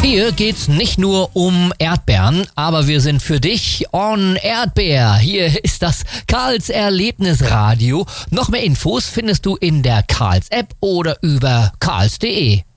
Hier geht's nicht nur um Erdbeeren, aber wir sind für dich on Erdbeer. Hier ist das Karls Erlebnisradio. Noch mehr Infos findest du in der Karls App oder über karls.de.